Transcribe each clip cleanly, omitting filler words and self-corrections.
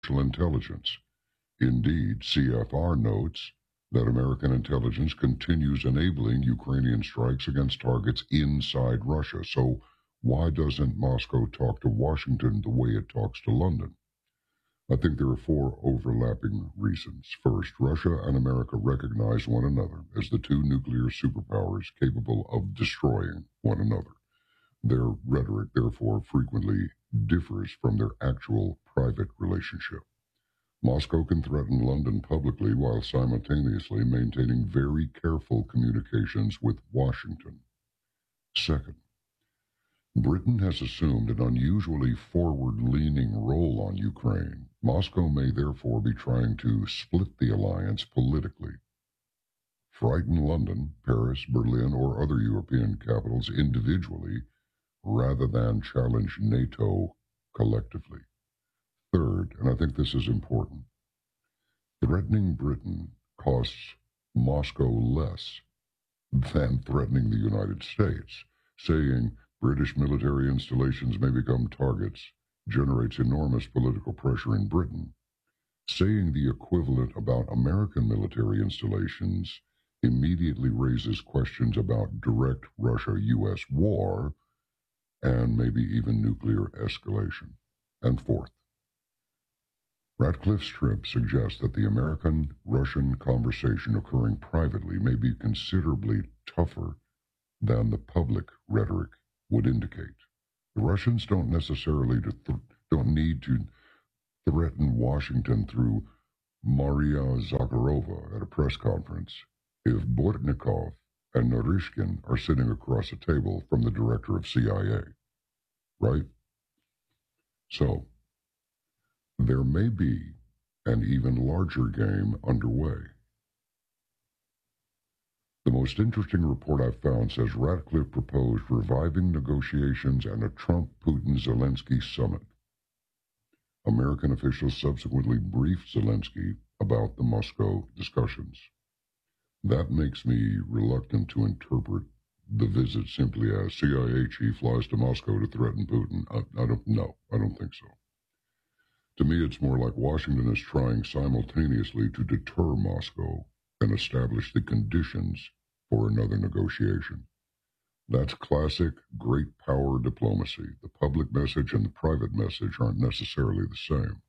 intelligence. Indeed, CFR notes that American intelligence continues enabling Ukrainian strikes against targets inside Russia. So why doesn't Moscow talk to Washington the way it talks to London? I think there are four overlapping reasons. First, Russia and America recognize one another as the two nuclear superpowers capable of destroying one another. Their rhetoric, therefore, frequently differs from their actual private relationship. Moscow can threaten London publicly while simultaneously maintaining very careful communications with Washington. Second, Britain has assumed an unusually forward-leaning role on Ukraine. Moscow may therefore be trying to split the alliance politically, frighten London, Paris, Berlin, or other European capitals individually rather than challenge NATO collectively. Third, and I think this is important, threatening Britain costs Moscow less than threatening the United States. Saying British military installations may become targets generates enormous political pressure in Britain. Saying the equivalent about American military installations immediately raises questions about direct Russia-U.S. war and maybe even nuclear escalation. And fourth, Ratcliffe's trip suggests that the American-Russian conversation occurring privately may be considerably tougher than the public rhetoric would indicate. The Russians don't necessarily don't need to threaten Washington through Maria Zakharova at a press conference if Bortnikov and Narishkin are sitting across a table from the director of CIA, right? So, there may be an even larger game underway. The most interesting report I've found says Ratcliffe proposed reviving negotiations and a Trump-Putin-Zelensky summit. American officials subsequently briefed Zelensky about the Moscow discussions. That makes me reluctant to interpret the visit simply as CIA chief flies to Moscow to threaten Putin. I don't think so. To me, it's more like Washington is trying simultaneously to deter Moscow and establish the conditions for another negotiation. That's classic great power diplomacy. The public message and the private message aren't necessarily the same.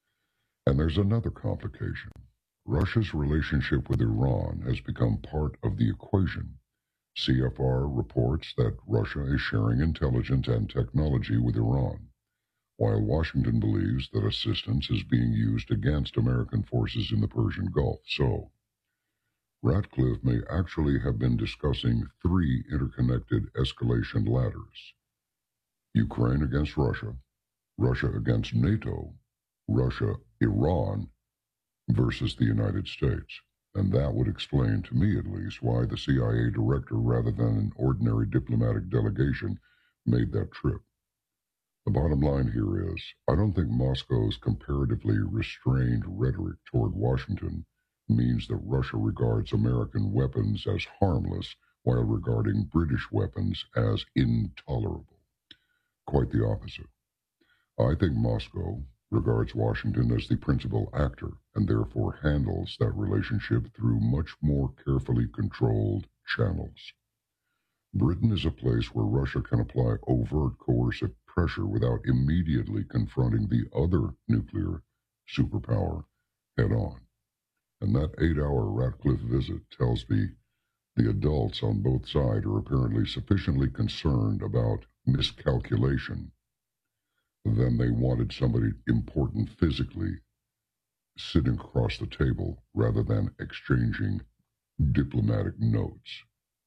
And there's another complication. Russia's relationship with Iran has become part of the equation. CFR reports that Russia is sharing intelligence and technology with Iran, while Washington believes that assistance is being used against American forces in the Persian Gulf. So, Ratcliffe may actually have been discussing three interconnected escalation ladders: Ukraine against Russia, Russia against NATO, Russia, Iran versus the United States. And that would explain, to me at least, why the CIA director, rather than an ordinary diplomatic delegation, made that trip. The bottom line here is, I don't think Moscow's comparatively restrained rhetoric toward Washington means that Russia regards American weapons as harmless while regarding British weapons as intolerable. Quite the opposite. I think Moscow regards Washington as the principal actor and therefore handles that relationship through much more carefully controlled channels. Britain is a place where Russia can apply overt coercive pressure without immediately confronting the other nuclear superpower head on. And that 8-hour Ratcliffe visit tells me the adults on both sides are apparently sufficiently concerned about miscalculation than they wanted somebody important physically sitting across the table rather than exchanging diplomatic notes.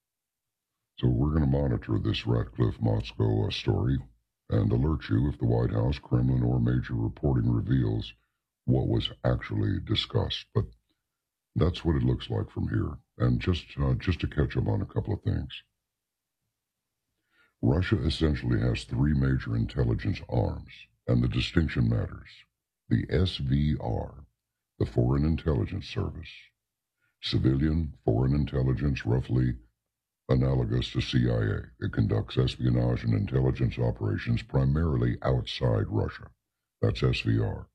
So we're going to monitor this Ratcliffe-Moscow story and alert you if the White House, Kremlin, or major reporting reveals what was actually discussed. But that's what it looks like from here. And just to catch up on a couple of things. Russia essentially has three major intelligence arms, and the distinction matters. The SVR, the Foreign Intelligence Service, civilian foreign intelligence roughly analogous to CIA. It conducts espionage and intelligence operations primarily outside Russia. That's SVR.